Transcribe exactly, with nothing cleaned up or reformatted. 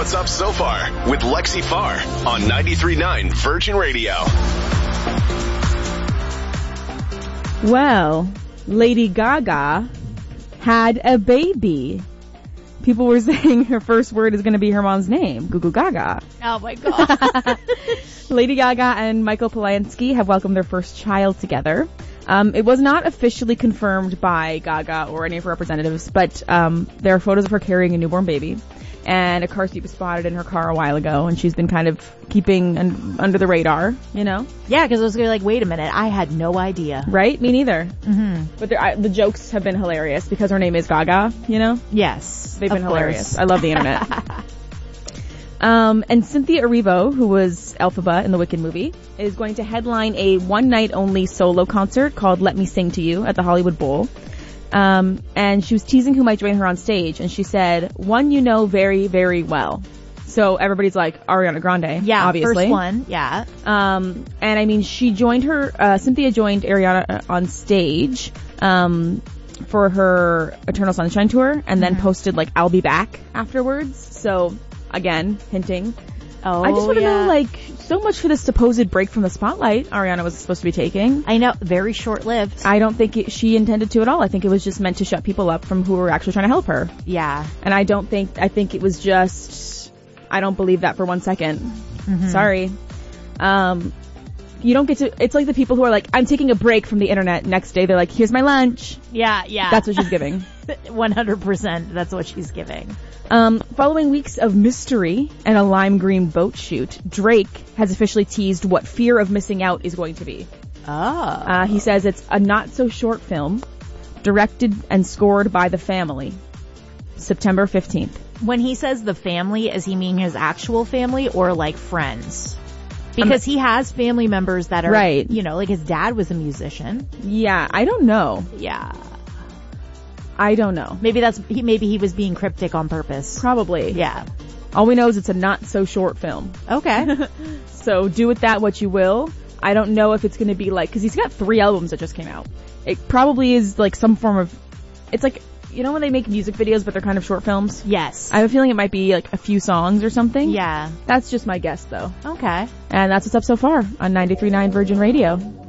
What's Up So Far with Lexi Farr on ninety-three point nine Virgin Radio. Well, Lady Gaga had a baby. People were saying her first word is going to be her mom's name, Goo Goo Gaga. Oh my God. Lady Gaga and Michael Polanski have welcomed their first child together. Um, it was not officially confirmed by Gaga or any of her representatives, but um, there are photos of her carrying a newborn baby. And a car seat was spotted in her car a while ago, and she's been kind of keeping un- under the radar, you know? Yeah, because I was going to be like, wait a minute, I had no idea. Right? Me neither. Mm-hmm. But I, the jokes have been hilarious because her name is Gaga, you know? Yes. They've been of hilarious. course. I love the internet. um, and Cynthia Erivo, who was Elphaba in the Wicked movie, is going to headline a one-night-only solo concert called Let Me Sing to You at the Hollywood Bowl. Um, and she was teasing who might join her on stage, and she said, one you know very, very well. So everybody's like, Ariana Grande, yeah, obviously. first one, yeah. Um, and I mean, she joined her, uh, Cynthia joined Ariana on stage, um, for her Eternal Sunshine tour, and then mm-hmm. posted like, I'll be back afterwards. So, again, hinting. Oh, I just want to yeah. know, like, so much for the supposed break from the spotlight Ariana was supposed to be taking. I know, very short-lived. I don't think it, she intended to at all. I think it was just meant to shut people up from who were actually trying to help her. Yeah. And I don't think, I think it was just, I don't believe that for one second. Mm-hmm. Sorry. Um, you don't get to, it's like the people who are like, I'm taking a break from the internet. Next day they're like, here's my lunch. Yeah, yeah. That's what she's giving. one hundred percent that's what she's giving. Um, following weeks of mystery and a lime green boat shoot, Drake has officially teased what Fear of Missing Out is going to be. Oh. Uh, he says it's a not-so-short film, directed and scored by the family. September fifteenth. When he says the family, is he mean his actual family or like friends? Because um, he has family members that are, right. you know, like his dad was a musician. Yeah, I don't know. Yeah. I don't know. Maybe that's, he, maybe he was being cryptic on purpose. Probably. Yeah. All we know is it's a not-so-short film. Okay. So do with that what you will. I don't know if it's going to be like, because he's got three albums that just came out. It probably is like some form of, it's like, you know when they make music videos but they're kind of short films? Yes. I have a feeling it might be like a few songs or something. Yeah. That's just my guess though. Okay. And that's what's up so far on ninety-three point nine Virgin Radio.